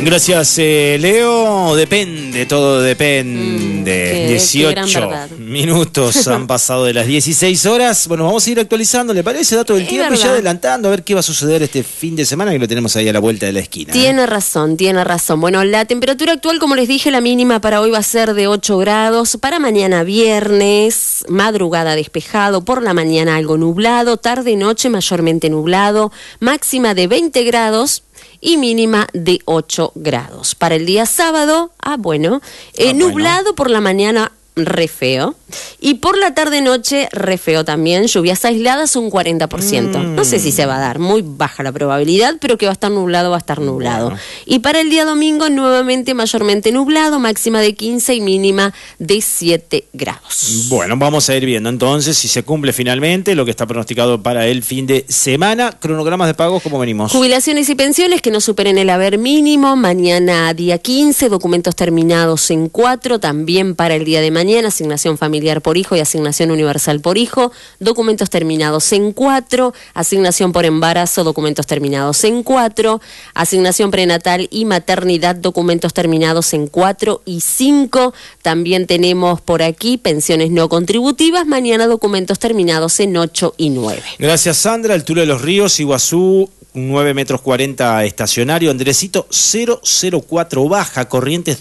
Gracias, Leo. Depende, todo depende. 18 minutos han pasado de las 16 horas. Bueno, vamos a ir actualizando, ¿le parece? Dato del tiempo y ya adelantando a ver qué va a suceder este fin de semana, que lo tenemos ahí a la vuelta de la esquina. Tiene razón. Bueno, la temperatura actual, como les dije, la mínima para hoy va a ser de 8 grados. Para mañana viernes, madrugada despejado, por la mañana algo nublado, tarde y noche mayormente nublado, máxima de 20 grados. Y mínima de 8 grados. Para el día sábado, nublado por la mañana, re feo. Y por la tarde-noche, re feo también. Lluvias aisladas, un 40%. No sé si se va a dar, muy baja la probabilidad, pero que va a estar nublado, Bueno. Y para el día domingo, nuevamente mayormente nublado, máxima de 15 y mínima de 7 grados. Bueno, vamos a ir viendo entonces si se cumple finalmente lo que está pronosticado para el fin de semana. Cronogramas de pagos, ¿cómo venimos? Jubilaciones y pensiones que no superen el haber mínimo. Mañana, día 15, documentos terminados en 4. También para el día de mañana, asignación familiar por hijo y asignación universal por hijo, documentos terminados en 4, asignación por embarazo, documentos terminados en 4, asignación prenatal y maternidad, documentos terminados en 4 y 5. También tenemos por aquí pensiones no contributivas, mañana documentos terminados en 8 y 9. Gracias, Sandra. Altura de los Ríos, Iguazú, 9 metros 40 estacionario, Andresito 004 baja, Corrientes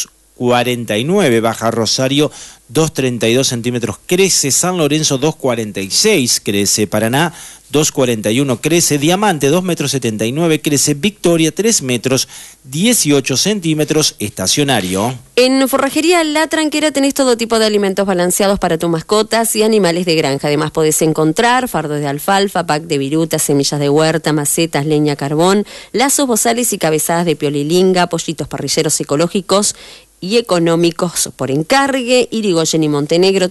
2,49, baja Rosario 2,32 centímetros, crece San Lorenzo 2,46, crece Paraná 2,41, crece Diamante 2,79 metros, crece Victoria 3 metros 18 centímetros, estacionario. En Forrajería La Tranquera tenés todo tipo de alimentos balanceados para tus mascotas y animales de granja. Además podés encontrar fardos de alfalfa, pack de virutas, semillas de huerta, macetas, leña, carbón, lazos, bozales y cabezadas de piolilinga, pollitos parrilleros ecológicos y económicos por encargue. Irigoyen y Montenegro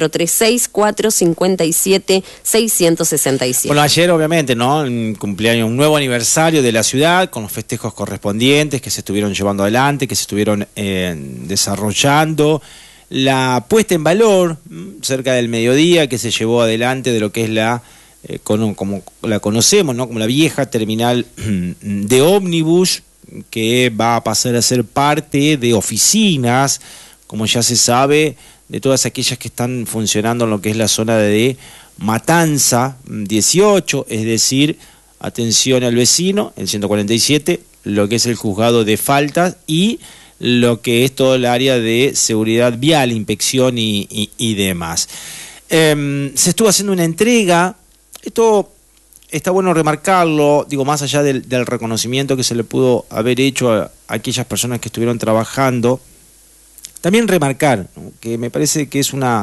3436-457-667. Bueno, ayer obviamente, ¿no? Un cumpleaños, un nuevo aniversario de la ciudad, con los festejos correspondientes que se estuvieron llevando adelante, que se estuvieron desarrollando. La puesta en valor, cerca del mediodía, que se llevó adelante de lo que es la, como la conocemos, ¿no? Como la vieja terminal de ómnibus, que va a pasar a ser parte de oficinas, como ya se sabe, de todas aquellas que están funcionando en lo que es la zona de Matanza 18, es decir, atención al vecino, el 147, lo que es el juzgado de faltas y lo que es todo el área de seguridad vial, inspección y demás. Se estuvo haciendo una entrega, esto está bueno remarcarlo, digo, más allá del reconocimiento que se le pudo haber hecho a aquellas personas que estuvieron trabajando, también remarcar, ¿no?, que me parece que es una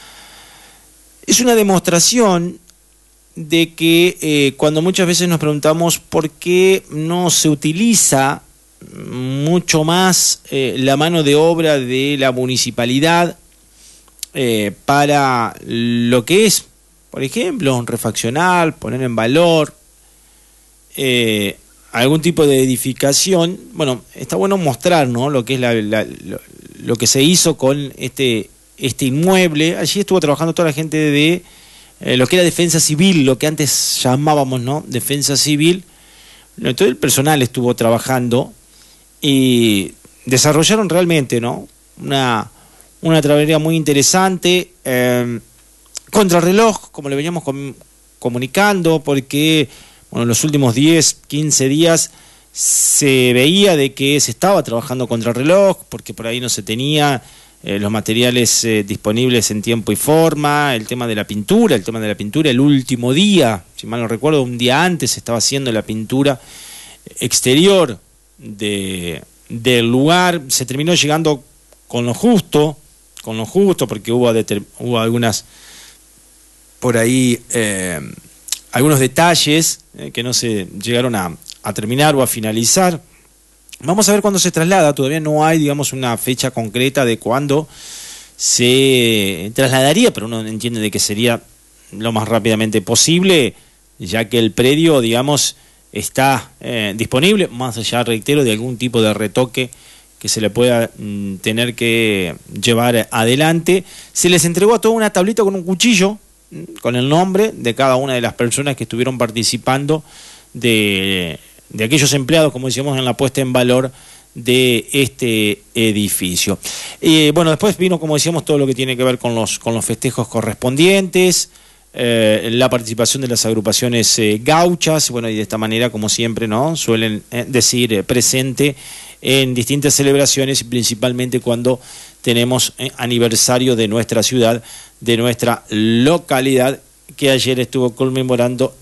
demostración de que cuando muchas veces nos preguntamos por qué no se utiliza mucho más la mano de obra de la municipalidad para lo que es, por ejemplo, refaccionar, poner en valor algún tipo de edificación. Bueno, está bueno mostrar, ¿no?, lo que es lo que se hizo con este inmueble. Allí estuvo trabajando toda la gente de lo que era Defensa Civil, lo que antes llamábamos, ¿no?, Defensa Civil. Todo el personal estuvo trabajando y desarrollaron realmente, ¿no?, una trabajería muy interesante. Contrarreloj, como le veníamos comunicando, porque bueno, en los últimos 10, 15 días se veía de que se estaba trabajando contrarreloj, porque por ahí no se tenía los materiales disponibles en tiempo y forma, el tema de la pintura, el último día, si mal no recuerdo, un día antes se estaba haciendo la pintura exterior del lugar, se terminó llegando con lo justo, porque hubo algunas por ahí algunos detalles que no se llegaron a terminar o a finalizar. Vamos a ver cuándo se traslada. Todavía no hay, digamos, una fecha concreta de cuándo se trasladaría, pero uno entiende de que sería lo más rápidamente posible, ya que el predio, digamos, está disponible, más allá, reitero, de algún tipo de retoque que se le pueda tener que llevar adelante. Se les entregó a toda una tablita con un cuchillo, con el nombre de cada una de las personas que estuvieron participando de de aquellos empleados, como decíamos, en la puesta en valor de este edificio. Bueno, después vino, como decíamos, todo lo que tiene que ver con los festejos correspondientes, la participación de las agrupaciones gauchas, bueno, y de esta manera, como siempre, ¿no?, suelen decir presente en distintas celebraciones, y principalmente cuando tenemos aniversario de nuestra ciudad, de nuestra localidad, que ayer estuvo conmemorando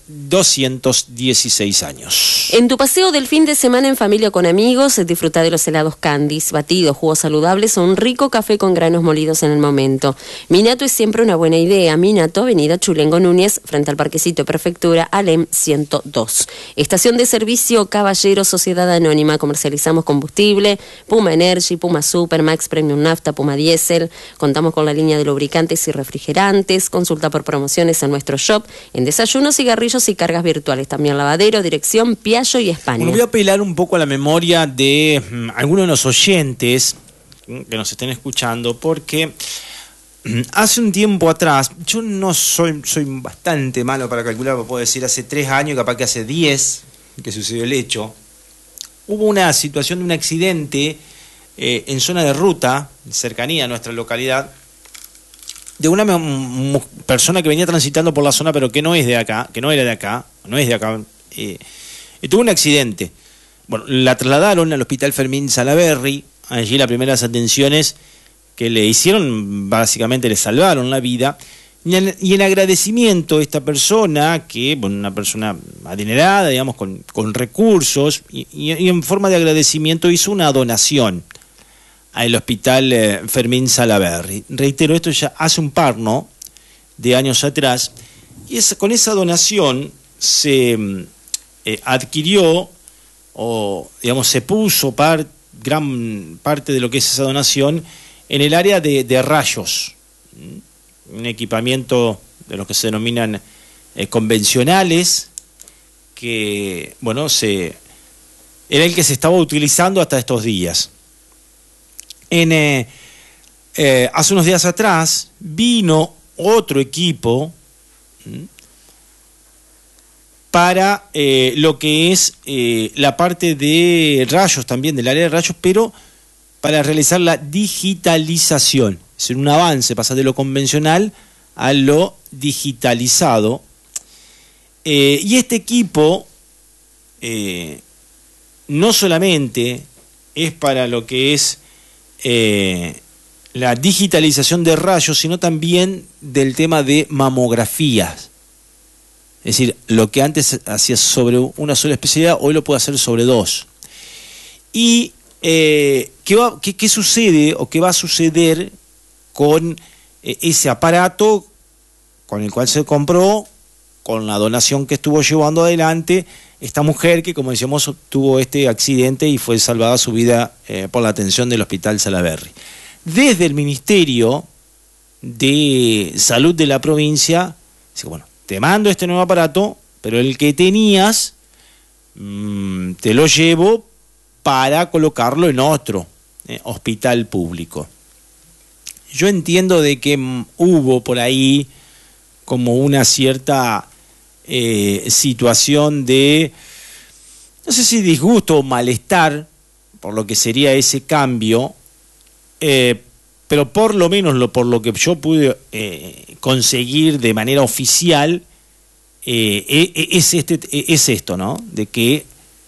216 años. En tu paseo del fin de semana en familia o con amigos, disfruta de los helados Candies, batidos, jugos saludables o un rico café con granos molidos en el momento. Minato es siempre una buena idea. Minato, avenida Chulengo Núñez, frente al Parquecito de Prefectura, Alem 102. Estación de servicio Caballero, Sociedad Anónima. Comercializamos combustible, Puma Energy, Puma Super, Max Premium Nafta, Puma Diesel. Contamos con la línea de lubricantes y refrigerantes. Consulta por promociones en nuestro shop, en desayunos, cigarrillos y cargas virtuales. También lavadero, dirección Piaggio y España. Bueno, voy a apelar un poco a la memoria de algunos de los oyentes que nos estén escuchando, porque hace un tiempo atrás, yo no soy bastante malo para calcular, puedo decir hace 3 años, capaz que hace 10 que sucedió el hecho, hubo una situación de un accidente en zona de ruta, cercanía a nuestra localidad, de una persona que venía transitando por la zona, pero que no es de acá, que no era de acá, no es de acá, tuvo un accidente. Bueno, la trasladaron al Hospital Fermín Salaberry. Allí las primeras atenciones que le hicieron, básicamente le salvaron la vida. Y en agradecimiento a esta persona, que, bueno, una persona adinerada, digamos, con recursos, y en forma de agradecimiento hizo una donación al Hospital Fermín Salaberry. Reitero, esto ya hace un par, ¿no?, de años atrás, y con esa donación se adquirió, o digamos, se puso gran parte de lo que es esa donación en el área de rayos, un equipamiento de los que se denominan convencionales, que, bueno, era el que se estaba utilizando hasta estos días. Hace unos días atrás vino otro equipo para lo que es la parte de rayos también, del área de rayos, pero para realizar la digitalización. Es decir, un avance, pasa de lo convencional a lo digitalizado. Y este equipo no solamente es para lo que es la digitalización de rayos, sino también del tema de mamografías. Es decir, lo que antes hacía sobre una sola especialidad, hoy lo puede hacer sobre 2. Y ¿qué sucede o qué va a suceder con ese aparato con el cual se compró, con la donación que estuvo llevando adelante esta mujer que, como decíamos, tuvo este accidente y fue salvada su vida por la atención del Hospital Salaberry? Desde el Ministerio de Salud de la provincia, dice, bueno, te mando este nuevo aparato, pero el que tenías te lo llevo para colocarlo en otro hospital público. Yo entiendo de que hubo por ahí como una cierta situación de, no sé si disgusto o malestar por lo que sería ese cambio, pero por lo menos por lo que yo pude conseguir de manera oficial, es esto, ¿no? De que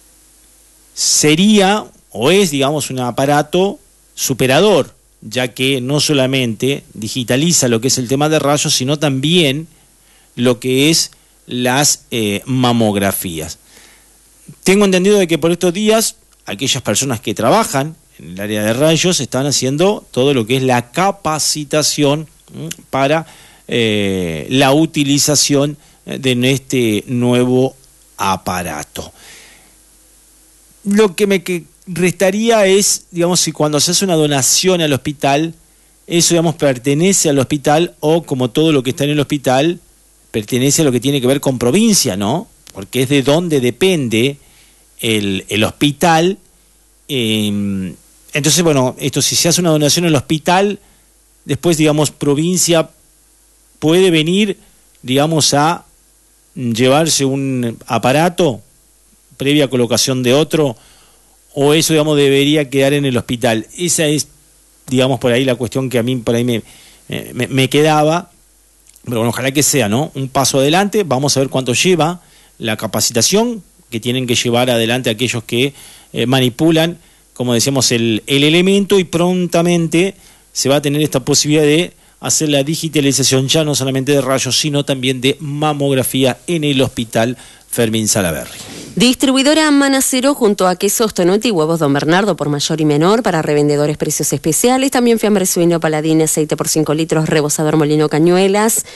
sería o es, digamos, un aparato superador, ya que no solamente digitaliza lo que es el tema de rayos, sino también lo que es las mamografías. Tengo entendido de que por estos días aquellas personas que trabajan en el área de rayos están haciendo todo lo que es la capacitación para la utilización de este nuevo aparato. Lo que me restaría es, digamos, si cuando se hace una donación al hospital, eso, digamos, pertenece al hospital, o como todo lo que está en el hospital pertenece a lo que tiene que ver con provincia, ¿no? Porque es de donde depende el hospital. Entonces, bueno, esto, si se hace una donación al hospital, después, digamos, provincia puede venir, digamos, a llevarse un aparato, previa colocación de otro, o eso, digamos, debería quedar en el hospital. Esa es, digamos, por ahí la cuestión que a mí por ahí me quedaba, pero bueno, ojalá que sea, ¿no? Un paso adelante. Vamos a ver cuánto lleva la capacitación que tienen que llevar adelante aquellos que manipulan, como decíamos, el elemento, y prontamente se va a tener esta posibilidad de hacer la digitalización ya no solamente de rayos, sino también de mamografía en el hospital Fermín Salaberry. Distribuidora Manacero junto a quesos Tonuti y huevos Don Bernardo por mayor y menor, para revendedores precios especiales. También fiambre suino Paladín, aceite por 5 litros, rebosador Molino Cañuelas,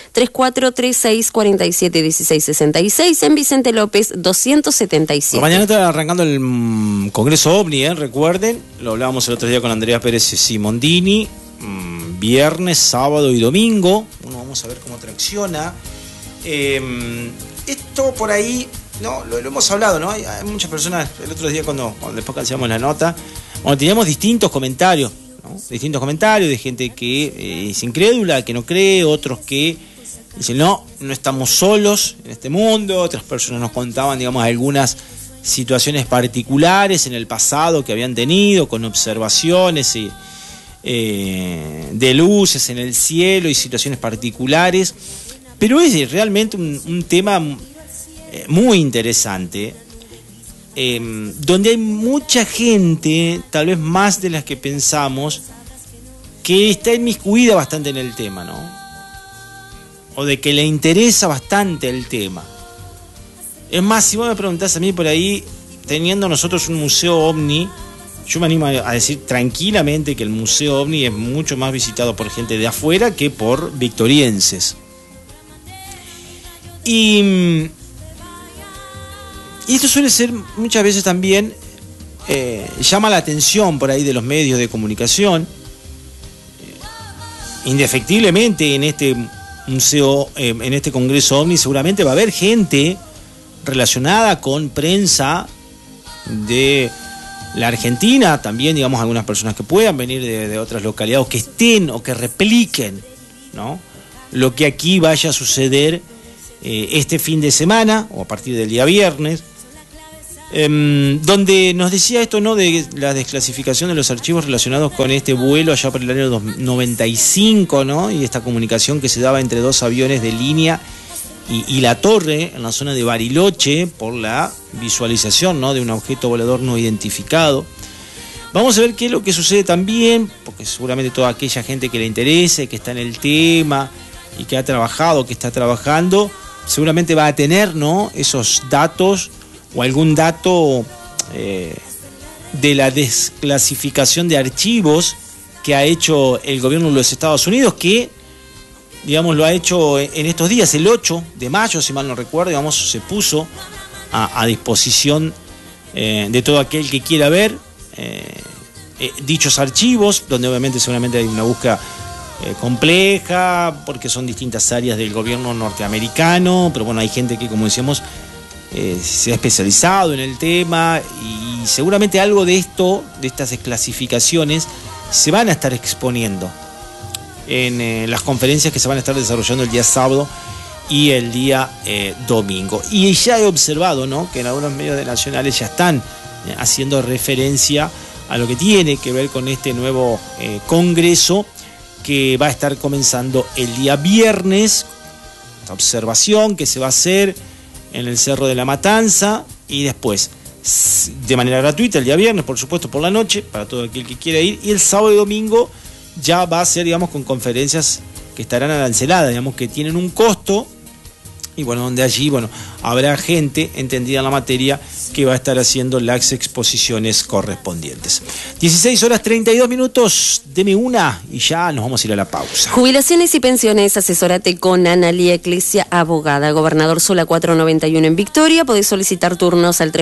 3436471666, en Vicente López 277. Mañana está arrancando el Congreso OVNI, recuerden, lo hablábamos el otro día con Andrea Pérez Simondini, viernes, sábado y domingo. Bueno, vamos a ver cómo tracciona. Esto por ahí, no, lo hemos hablado, ¿no? Hay muchas personas, el otro día cuando después que hacíamos la nota, teníamos distintos comentarios, ¿no? Distintos comentarios de gente que es incrédula, que no cree, otros que dicen, no estamos solos en este mundo. Otras personas nos contaban, digamos, algunas situaciones particulares en el pasado que habían tenido, con observaciones de luces en el cielo y situaciones particulares. Pero es realmente un tema muy interesante, donde hay mucha gente, tal vez más de las que pensamos, que está inmiscuida bastante en el tema, ¿no? O de que le interesa bastante el tema. Es más, si vos me preguntás a mí por ahí, teniendo nosotros un museo OVNI, yo me animo a decir tranquilamente que el museo OVNI es mucho más visitado por gente de afuera que por victorienses. Y esto suele ser muchas veces también, llama la atención por ahí de los medios de comunicación. Indefectiblemente en este museo, en este Congreso OVNI, seguramente va a haber gente relacionada con prensa de la Argentina, también, digamos, algunas personas que puedan venir de otras localidades, o que estén o que repliquen, ¿no?, lo que aquí vaya a suceder este fin de semana o a partir del día viernes, donde nos decía esto, ¿no?, de la desclasificación de los archivos relacionados con este vuelo allá por el año 95, ¿no?, y esta comunicación que se daba entre dos aviones de línea y la torre en la zona de Bariloche por la visualización, ¿no?, de un objeto volador no identificado. Vamos a ver qué es lo que sucede también, porque seguramente toda aquella gente que le interese, que está en el tema y que ha trabajado, que está trabajando, seguramente va a tener, ¿no?, esos datos o algún dato de la desclasificación de archivos que ha hecho el gobierno de los Estados Unidos, que, digamos, lo ha hecho en estos días, el 8 de mayo, si mal no recuerdo, digamos, se puso a disposición de todo aquel que quiera ver dichos archivos, donde obviamente seguramente hay una búsqueda compleja, porque son distintas áreas del gobierno norteamericano, pero bueno, hay gente que, como decíamos, se ha especializado en el tema, y seguramente algo de esto, de estas desclasificaciones, se van a estar exponiendo en las conferencias que se van a estar desarrollando el día sábado y el día domingo. Y ya he observado, ¿no?, que en algunos medios nacionales ya están haciendo referencia a lo que tiene que ver con este nuevo congreso, que va a estar comenzando el día viernes. Esta observación que se va a hacer en el Cerro de la Matanza, y después de manera gratuita el día viernes, por supuesto, por la noche, para todo aquel que quiera ir, y el sábado y domingo ya va a ser, digamos, con conferencias que estarán aranceladas, digamos, que tienen un costo, y bueno, donde allí, bueno, habrá gente entendida en la materia que va a estar haciendo las exposiciones correspondientes. 16:32, deme una y ya nos vamos a ir a la pausa. Jubilaciones y pensiones, asesórate con Analía Eclesia, abogada. Gobernador Sola 491 en Victoria. Podés solicitar turnos al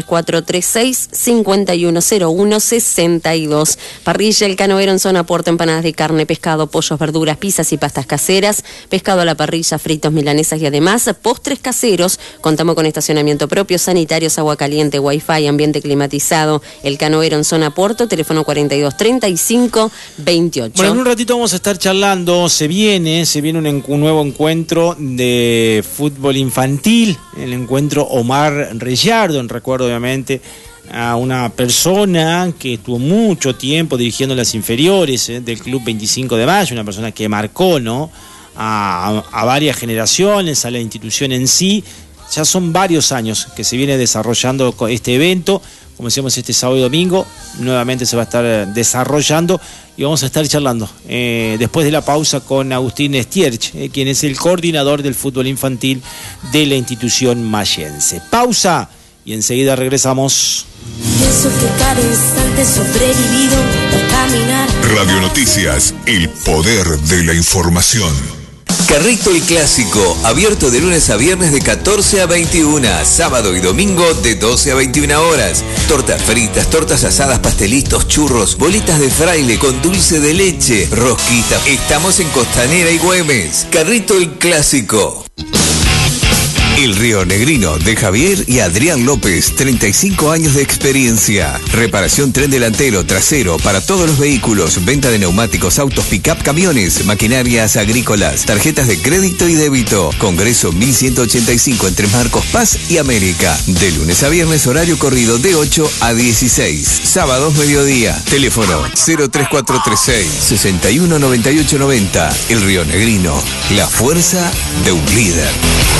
3436-5101-62. Parrilla El Canovero en zona Puerto, empanadas de carne, pescado, pollos, verduras, pizzas y pastas caseras, pescado a la parrilla, fritos, milanesas y además postres caseros. Contamos con estacionamiento propio, sanitarios, agua caliente, ambiente Wi-Fi, ambiente climatizado. El Canoero en zona Puerto, teléfono 4235-28. Bueno, en un ratito vamos a estar charlando, se viene un nuevo encuentro de fútbol infantil, el encuentro Omar Reyardo, en recuerdo obviamente a una persona que estuvo mucho tiempo dirigiendo las inferiores del Club 25 de Mayo, una persona que marcó, ¿no?, a varias generaciones, a la institución en sí. Ya son varios años que se viene desarrollando este evento, como decíamos, este sábado y domingo, nuevamente se va a estar desarrollando y vamos a estar charlando después de la pausa con Agustín Stierch, quien es el coordinador del fútbol infantil de la institución mayense. Pausa y enseguida regresamos. Pienso que cada instante sobrevivido al caminar. Radio Noticias, el poder de la información. Carrito el Clásico, abierto de lunes a viernes de 14 a 21, sábado y domingo de 12 a 21 horas. Tortas fritas, tortas asadas, pastelitos, churros, bolitas de fraile con dulce de leche, rosquita. Estamos en Costanera y Güemes. Carrito el Clásico. El Río Negrino de Javier y Adrián López, 35 años de experiencia. Reparación tren delantero, trasero para todos los vehículos, venta de neumáticos, autos, pick-up, camiones, maquinarias agrícolas, tarjetas de crédito y débito. Congreso 1185 entre Marcos Paz y América. De lunes a viernes, horario corrido de 8 a 16. Sábados mediodía. Teléfono 03436 619890. El Río Negrino, la fuerza de un líder.